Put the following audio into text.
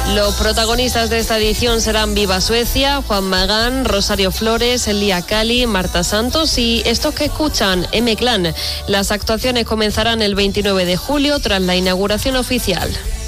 Los protagonistas de esta edición serán Viva Suecia, Juan Magán, Rosario Flores, Lía Cali, Marta Santos y estos que escuchan, M-Clan. Las actuaciones comenzarán el 29 de julio tras la inauguración oficial.